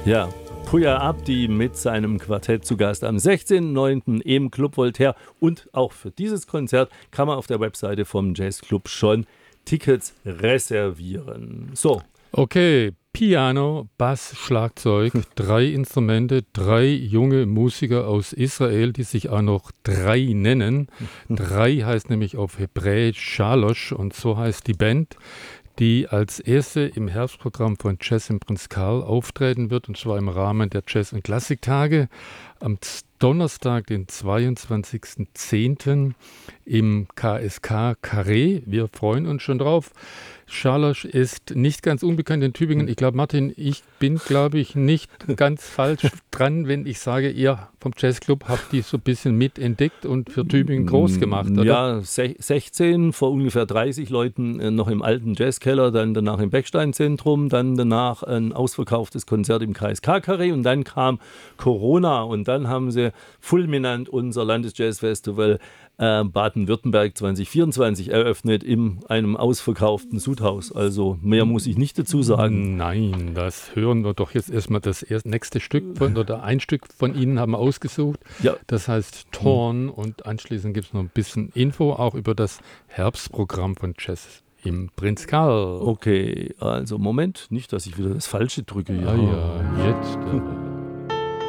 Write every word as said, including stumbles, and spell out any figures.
Ja, Pouya Abdi mit seinem Quartett zu Gast am sechzehnten neunten im Club Voltaire. Und auch für dieses Konzert kann man auf der Webseite vom Jazzclub schon Tickets reservieren. So. Okay, Piano, Bass, Schlagzeug, drei Instrumente, drei junge Musiker aus Israel, die sich auch noch drei nennen. Drei heißt nämlich auf Hebräisch Shalosh und so heißt die Band, die als erste im Herbstprogramm von Jazz im Prinz Karl auftreten wird, und zwar im Rahmen der Jazz- und Klassiktage am Donnerstag, den zweiundzwanzigsten zehnten im K S K Carré. Wir freuen uns schon drauf. Shalosh ist nicht ganz unbekannt in Tübingen. Ich glaube, Martin, ich bin, glaube ich, nicht ganz falsch dran, wenn ich sage, ihr vom Jazzclub habt die so ein bisschen mitentdeckt und für Tübingen groß gemacht, oder? Ja, sechzehn, vor ungefähr dreißig Leuten äh, noch im alten Jazzkeller, dann danach im Beckstein-Zentrum, dann danach ein ausverkauftes Konzert im K S K-Carré und dann kam Corona und dann haben sie fulminant unser Landesjazzfestival äh, Baden-Württemberg zwanzig vierundzwanzig eröffnet in einem ausverkauften Sudhaus. Also mehr muss ich nicht dazu sagen. Nein, das hören wir doch jetzt erstmal. Das erste, nächste Stück von, oder ein Stück von Ihnen haben wir ausgesucht. Ja. Das heißt Torn, und anschließend gibt es noch ein bisschen Info auch über das Herbstprogramm von Jazz im Prinz Karl. Okay, also Moment, nicht, dass ich wieder das Falsche drücke. Ja, ah, ja, jetzt.